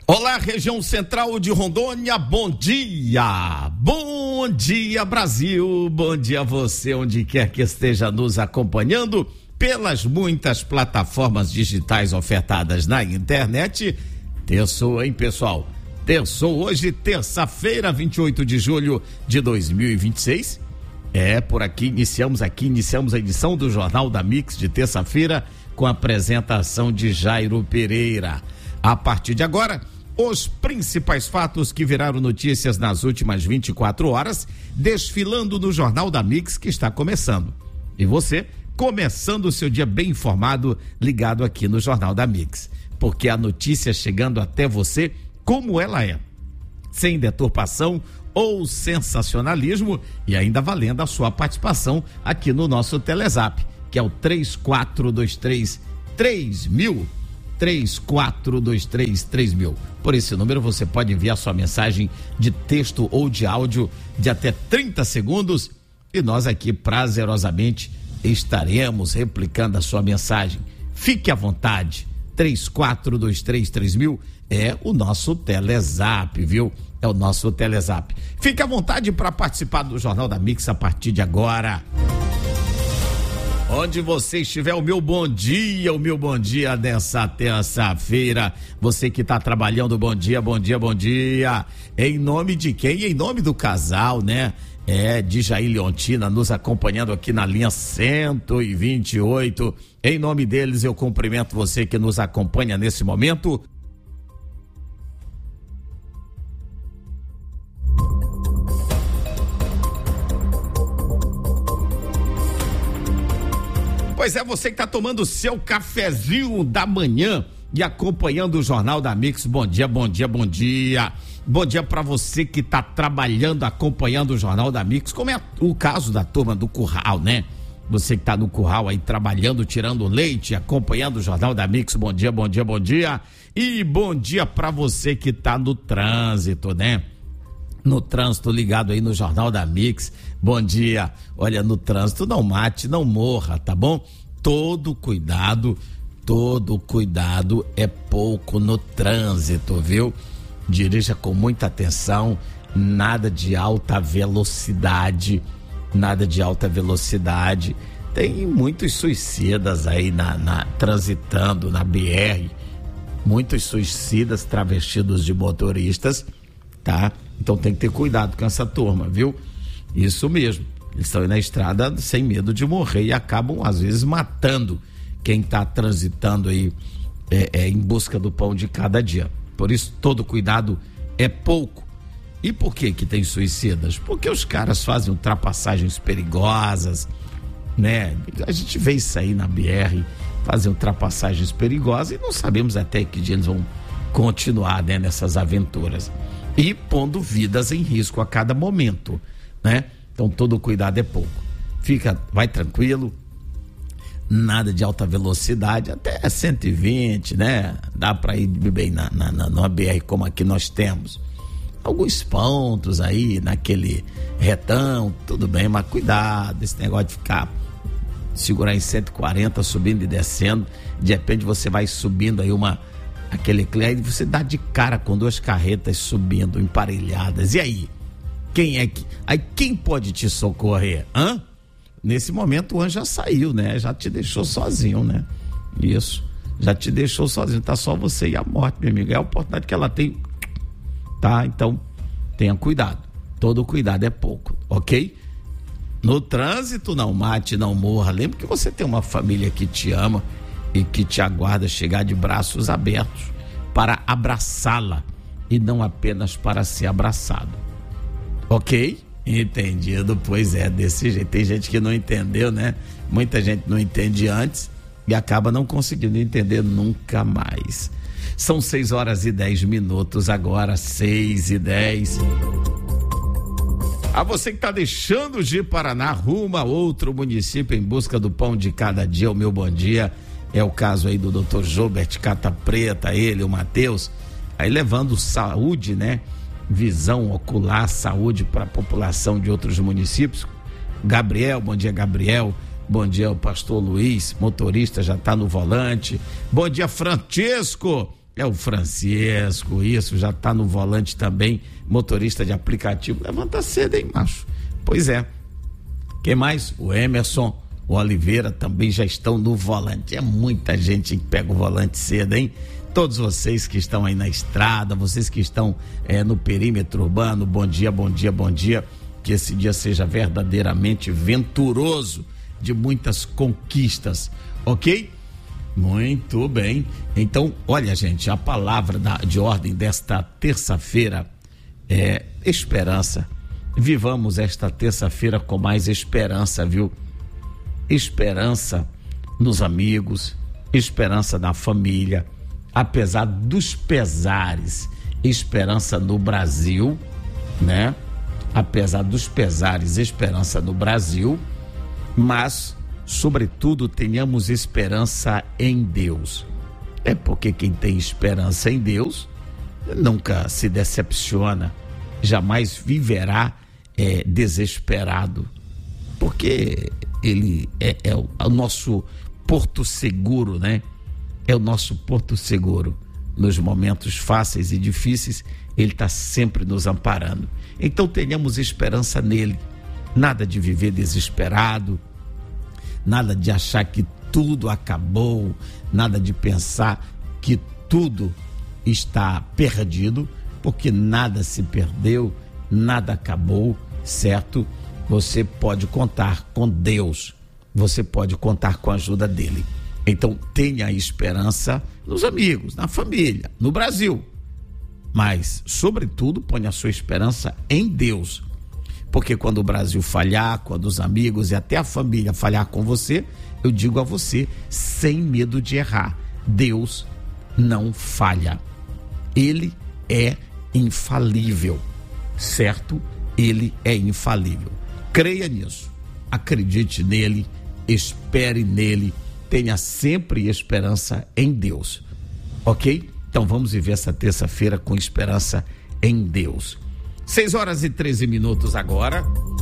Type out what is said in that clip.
Olá, região central de Rondônia, bom dia! Bom dia, Brasil! Bom dia a você, onde quer que esteja nos acompanhando pelas muitas plataformas digitais ofertadas na internet. Terçou, hein, pessoal? Terçou hoje, terça-feira, 28 de julho de 2026. Por aqui, iniciamos a edição do Jornal da Mix de terça-feira com a apresentação de Jairo Pereira. A partir de agora, os principais fatos que viraram notícias nas últimas 24 horas, desfilando no Jornal da Mix que está começando. E você, começando o seu dia bem informado, ligado aqui no Jornal da Mix. Porque a notícia chegando até você como ela é. Sem deturpação ou sensacionalismo, e ainda valendo a sua participação aqui no nosso Telezap, que é o 3423-3000. 3423-3000. Por esse número você pode enviar sua mensagem de texto ou de áudio de até 30 segundos e nós aqui prazerosamente estaremos replicando a sua mensagem. Fique à vontade. 3423-3000 é o nosso Telezap, viu? É o nosso Telezap. Fique à vontade para participar do Jornal da Mix a partir de agora. Onde você estiver, o meu bom dia dessa terça-feira. Você que está trabalhando, bom dia. Em nome de quem? Em nome do casal, né? De Jair Leontina, nos acompanhando aqui na linha 128. Em nome deles, eu cumprimento você que nos acompanha nesse momento. Pois é, você que está tomando o seu cafezinho da manhã e acompanhando o Jornal da Mix. Bom dia. Bom dia para você que está trabalhando, acompanhando o Jornal da Mix, como é o caso da turma do Curral, né? Você que está no Curral aí trabalhando, tirando leite, acompanhando o Jornal da Mix. Bom dia. E bom dia para você que está no trânsito, né? No trânsito ligado aí no Jornal da Mix. Bom dia. Olha, no trânsito não mate, não morra, tá bom? Todo cuidado é pouco no trânsito, viu? Dirija com muita atenção, nada de alta velocidade. Tem muitos suicidas aí transitando na BR, muitos suicidas travestidos de motoristas, tá? Então tem que ter cuidado com essa turma, viu? Isso mesmo. Eles estão aí na estrada sem medo de morrer e acabam, às vezes, matando quem está transitando aí em busca do pão de cada dia. Por isso, todo cuidado é pouco. E por que tem suicidas? Porque os caras fazem ultrapassagens perigosas, né? A gente vê isso aí na BR, fazem ultrapassagens perigosas e não sabemos até que dia eles vão continuar, né, nessas aventuras. E pondo vidas em risco a cada momento, né? Então todo cuidado é pouco. Vai tranquilo, nada de alta velocidade, até 120, né? Dá para ir bem numa BR como aqui nós temos. Alguns pontos aí, naquele retão, tudo bem, mas cuidado, esse negócio de ficar, segurar em 140, subindo e descendo, de repente você vai subindo aí aquele aí você dá de cara com duas carretas subindo, emparelhadas, e aí? Quem pode te socorrer? Nesse momento o anjo já saiu, né? Já te deixou sozinho, né? Isso, já te deixou sozinho, tá só você e a morte, meu amigo, é a oportunidade que ela tem, tá? Então, tenha cuidado, todo cuidado é pouco, ok? No trânsito, não mate, não morra, lembre que você tem uma família que te ama e que te aguarda chegar de braços abertos para abraçá-la e não apenas para ser abraçado. Ok? Entendido? Pois é, desse jeito. Tem gente que não entendeu, né? Muita gente não entende antes e acaba não conseguindo entender nunca mais. São 6h10 agora, 6h10. A você que está deixando de Paraná rumo a outro município em busca do pão de cada dia, o meu bom dia. É o caso aí do Dr. Jobert Cata Preta, ele, o Matheus, aí levando saúde, né? Visão ocular, saúde para a população de outros municípios. Gabriel, bom dia, Gabriel. Bom dia, o pastor Luiz, motorista, já está no volante. Bom dia, Francisco. É o Francisco, isso, já tá no volante também, motorista de aplicativo. Levanta cedo, hein, macho? Pois é. Quem mais? O Emerson, o Oliveira também já estão no volante. É muita gente que pega o volante cedo, hein? Todos vocês que estão aí na estrada, vocês que estão no perímetro urbano, bom dia, bom dia, bom dia. Que esse dia seja verdadeiramente venturoso, de muitas conquistas, ok? Muito bem. Então, olha, gente, a palavra de ordem desta terça-feira é esperança. Vivamos esta terça-feira com mais esperança, viu? Esperança nos amigos, esperança na família, apesar dos pesares, esperança no Brasil, né? Apesar dos pesares, esperança no Brasil, mas sobretudo tenhamos esperança em Deus. É porque quem tem esperança em Deus nunca se decepciona, jamais viverá desesperado, porque ele é o nosso porto seguro, né? É o nosso porto seguro. Nos momentos fáceis e difíceis, ele está sempre nos amparando. Então tenhamos esperança nele, nada de viver desesperado, nada de achar que tudo acabou, nada de pensar que tudo está perdido, porque nada se perdeu, nada acabou, certo? Você pode contar com Deus, você pode contar com a ajuda dele. Então tenha esperança nos amigos, na família, no Brasil, mas sobretudo ponha a sua esperança em Deus. Porque quando o Brasil falhar, quando os amigos e até a família falhar com você, eu digo a você, sem medo de errar, Deus não falha. Ele é infalível, certo? Ele é infalível. Creia nisso, acredite nele, espere nele, tenha sempre esperança em Deus, ok? Então vamos viver essa terça-feira com esperança em Deus. 6 horas e 13 minutos agora.